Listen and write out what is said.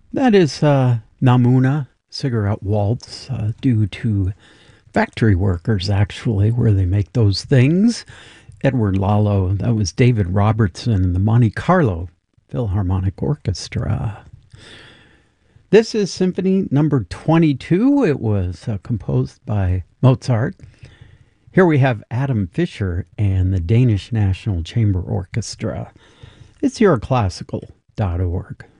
That is Namuna Cigarette Waltz, due to factory workers, actually, where they make those things. Edward Lalo, that was David Robertson and the Monte Carlo Philharmonic Orchestra. This is Symphony number 22. It was composed by Mozart. Here we have Adam Fischer and the Danish National Chamber Orchestra. It's yourclassical.org.